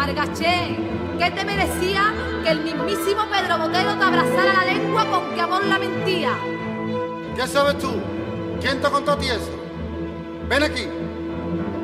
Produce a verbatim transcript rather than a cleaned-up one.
Margaché, ¿qué te merecía que el mismísimo Pedro Botero te abrazara la lengua con que amor la mentía? ¿Qué sabes tú? ¿Quién te ha contado a ti eso? Ven aquí.